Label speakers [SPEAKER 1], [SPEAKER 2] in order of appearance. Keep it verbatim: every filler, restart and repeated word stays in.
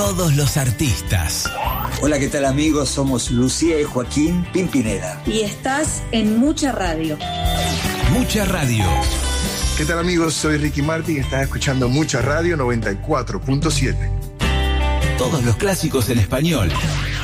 [SPEAKER 1] todos los artistas.
[SPEAKER 2] Hola, ¿qué tal amigos? Somos Lucía y Joaquín Pimpinela.
[SPEAKER 3] Y estás en Mucha Radio.
[SPEAKER 1] Mucha Radio.
[SPEAKER 4] ¿Qué tal amigos? Soy Ricky Martin y estás escuchando Mucha Radio noventa y cuatro punto siete.
[SPEAKER 1] Todos los clásicos en español.